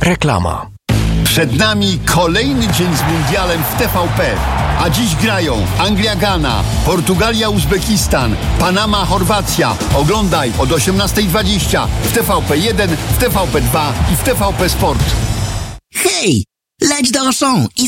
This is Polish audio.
Reklama. Przed nami kolejny dzień z mundialem w TVP. A dziś grają Anglia-Ghana, Portugalia-Uzbekistan, Panama-Chorwacja. Oglądaj od 18:20 w TVP1, w TVP2 i w TVP Sport. Hej, leć do Auchan i